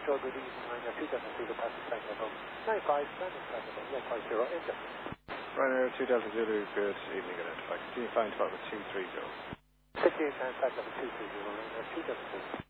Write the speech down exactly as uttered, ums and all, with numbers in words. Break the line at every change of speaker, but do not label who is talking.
Central, good evening, Ryanair two Delta Zulu, passing flight level nine five, landing flight level one five zero, engine.
Ryanair two Delta Zulu, good evening, identified. Continue flying to flight level two three zero.
Continue flying flight level two three zero, Ryanair two Delta Zulu.